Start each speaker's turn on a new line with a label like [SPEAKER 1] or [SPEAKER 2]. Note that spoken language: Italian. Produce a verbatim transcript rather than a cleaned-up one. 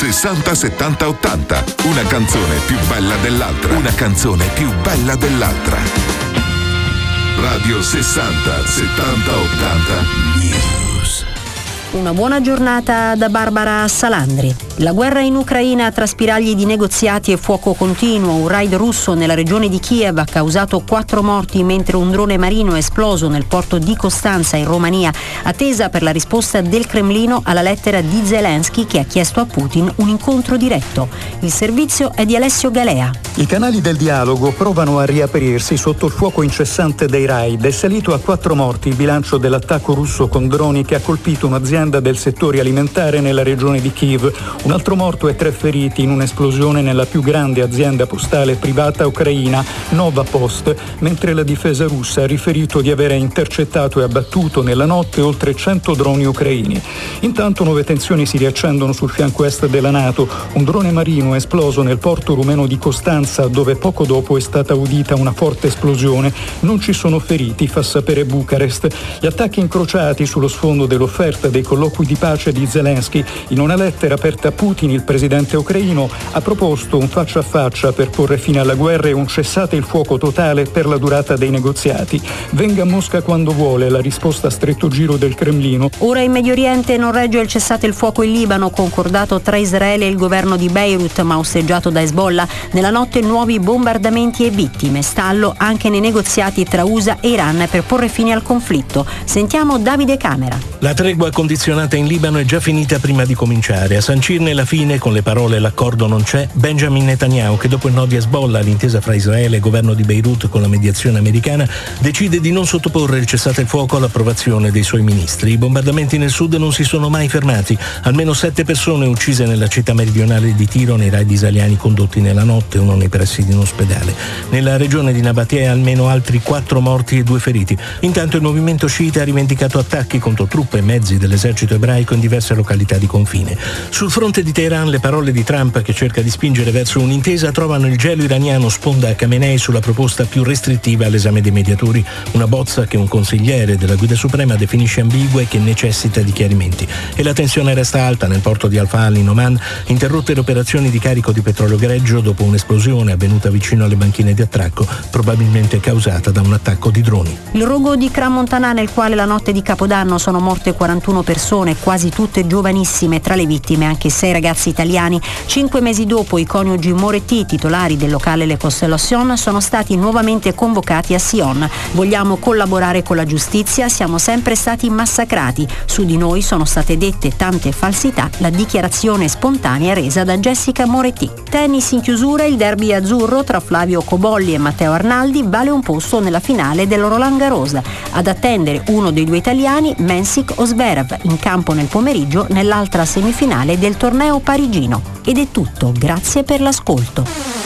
[SPEAKER 1] sessanta settanta ottanta. Una canzone più bella dell'altra. Una canzone più bella dell'altra. Radio sessanta settanta ottanta News.
[SPEAKER 2] Una buona giornata da Barbara Salandri. La guerra in Ucraina tra spiragli di negoziati e fuoco continuo. Un raid russo nella regione di Kiev ha causato quattro morti mentre un drone marino è esploso nel porto di Costanza in Romania, attesa per la risposta del Cremlino alla lettera di Zelensky che ha chiesto a Putin un incontro diretto. Il servizio è di Alessio Galea.
[SPEAKER 3] I canali del dialogo provano a riaprirsi sotto il fuoco incessante dei raid. È salito a quattro morti il bilancio dell'attacco russo con droni che ha colpito un'azienda del settore alimentare nella regione di Kiev. Un altro morto e tre feriti in un'esplosione nella più grande azienda postale privata ucraina, Nova Post, mentre la difesa russa ha riferito di avere intercettato e abbattuto nella notte oltre cento droni ucraini. Intanto nuove tensioni si riaccendono sul fianco est della NATO. Un drone marino è esploso nel porto rumeno di Costanza, dove poco dopo è stata udita una forte esplosione. Non ci sono feriti, fa sapere Bucarest. Gli attacchi incrociati sullo sfondo dell'offerta dei colloqui di pace di Zelensky. In una lettera aperta a Putin, il presidente ucraino ha proposto un faccia a faccia per porre fine alla guerra e un cessate il fuoco totale per la durata dei negoziati. Venga a Mosca quando vuole, la risposta a stretto giro del Cremlino.
[SPEAKER 2] Ora in Medio Oriente non regge il cessate il fuoco in Libano, concordato tra Israele e il governo di Beirut, ma osteggiato da Hezbollah. Nella notte nuovi bombardamenti e vittime. Stallo anche nei negoziati tra U S A e Iran per porre fine al conflitto. Sentiamo Davide Camera.
[SPEAKER 4] La tregua condizionata in Libano è già finita prima di cominciare. A sancirne la fine con le parole "l'accordo non c'è", Benjamin Netanyahu, che dopo il no di Hezbollah all'intesa fra Israele e il governo di Beirut con la mediazione americana, decide di non sottoporre il cessate il fuoco all'approvazione dei suoi ministri. I bombardamenti nel sud non si sono mai fermati. Almeno sette persone uccise nella città meridionale di Tiro nei raid israeliani condotti nella notte, uno nei pressi di un ospedale. Nella regione di Nabatea almeno altri quattro morti e due feriti. Intanto il movimento sciita ha rivendicato attacchi contro truppe e mezzi dell'esercito ebraico in diverse località di confine. Sul fronte di Teheran le parole di Trump, che cerca di spingere verso un'intesa, trovano il gelo iraniano sponda a Khamenei sulla proposta più restrittiva all'esame dei mediatori, una bozza che un consigliere della Guida Suprema definisce ambigua e che necessita di chiarimenti. E la tensione resta alta nel porto di Al-Fahal in Oman, interrotte le operazioni di carico di petrolio greggio dopo un'esplosione avvenuta vicino alle banchine di attracco, probabilmente causata da un attacco di droni.
[SPEAKER 2] Il rogo di Crans-Montana, nel quale la notte di Capodanno sono morte quarantuno persone, quasi tutte giovanissime, tra le vittime anche sei ragazzi italiani. Cinque mesi dopo i coniugi Moretti, titolari del locale Le Constellation, sono stati nuovamente convocati a Sion. Vogliamo collaborare con la giustizia, siamo sempre stati massacrati. Su di noi sono state dette tante falsità, la dichiarazione spontanea resa da Jessica Moretti. Tennis in chiusura, il derby azzurro tra Flavio Cobolli e Matteo Arnaldi vale un posto nella finale del Roland Garros. Ad attendere uno dei due italiani, Mensik o Zverev, in campo nel pomeriggio nell'altra semifinale del torneo parigino. Ed è tutto, grazie per l'ascolto.